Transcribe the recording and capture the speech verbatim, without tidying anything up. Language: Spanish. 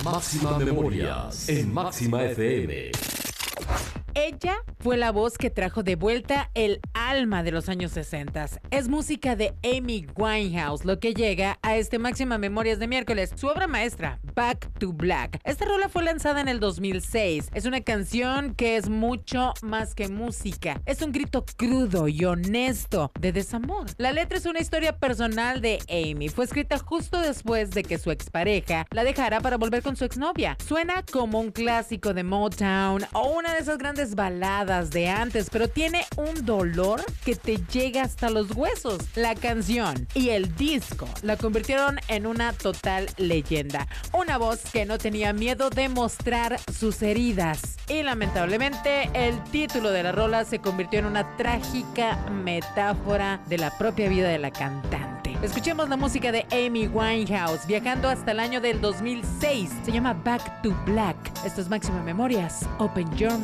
Máxima Memorias en Máxima F M. Ella fue la voz que trajo de vuelta el alma de los años sesenta. Es música de Amy Winehouse, lo que llega a este Máxima Memorias de miércoles. Su obra maestra, Back to Black. Esta rola fue lanzada en el dos mil seis. Es una canción que es mucho más que música. Es un grito crudo y honesto de desamor. La letra es una historia personal de Amy. Fue escrita justo después de que su expareja la dejara para volver con su exnovia. Suena como un clásico de Motown o una de esas grandes baladas de antes, pero tiene un dolor que te llega hasta los huesos. La canción y el disco la convirtieron en una total leyenda. Una voz que no tenía miedo de mostrar sus heridas. Y lamentablemente el título de la rola se convirtió en una trágica metáfora de la propia vida de la cantante. Escuchemos la música de Amy Winehouse viajando hasta el año del dos mil seis. Se llama Back to Black. Esto es Máxima Memorias. Open Your